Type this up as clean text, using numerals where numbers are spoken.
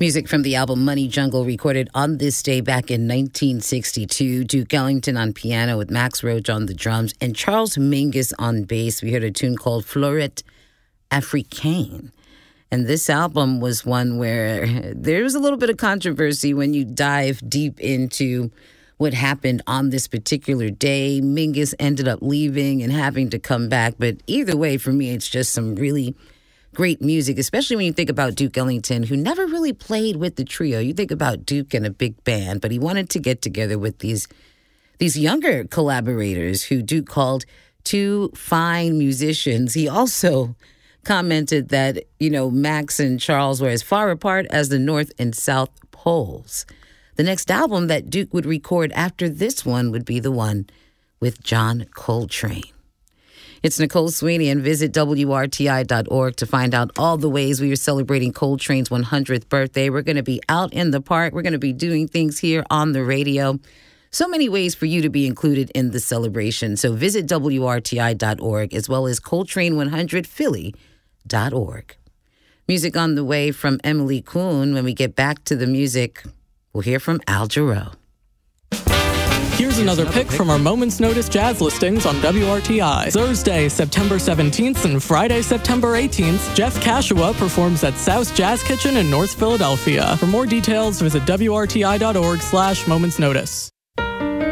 Music from the album Money Jungle, recorded on this day back in 1962. Duke Ellington on piano with Max Roach on the drums and Charles Mingus on bass. We heard a tune called Fleuret Africaine. And this album was one where there was a little bit of controversy when you dive deep into what happened on this particular day. Mingus ended up leaving and having to come back. But either way, for me, it's just some really great music, especially when you think about Duke Ellington, who never really played with the trio. You think about Duke and a big band, but he wanted to get together with these younger collaborators who Duke called two fine musicians. He also commented that, Max and Charles were as far apart as the North and South Poles. The next album that Duke would record after this one would be the one with John Coltrane. It's Nicole Sweeney, and visit WRTI.org to find out all the ways we are celebrating Coltrane's 100th birthday. We're going to be out in the park. We're going to be doing things here on the radio. So many ways for you to be included in the celebration. So visit WRTI.org as well as Coltrane100Philly.org. Music on the way from Emily Kuhn. When we get back to the music, we'll hear from Al Jarreau. Here's another pick from our Moments Notice jazz listings on WRTI. Thursday, September 17th and Friday, September 18th, Jeff Kashua performs at South Jazz Kitchen in North Philadelphia. For more details, visit WRTI.org/Moments Notice.